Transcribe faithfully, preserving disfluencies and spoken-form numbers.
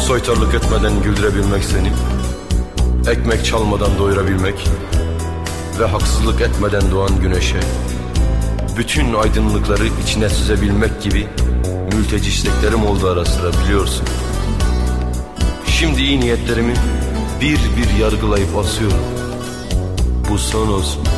Soytarlık etmeden güldürebilmek seni, ekmek çalmadan doyurabilmek ve haksızlık etmeden doğan güneşe bütün aydınlıkları içine süzebilmek gibi mülteci isteklerim oldu ara sıra, biliyorsun. Şimdi iyi niyetlerimi bir bir yargılayıp asıyorum. Bu son olsun.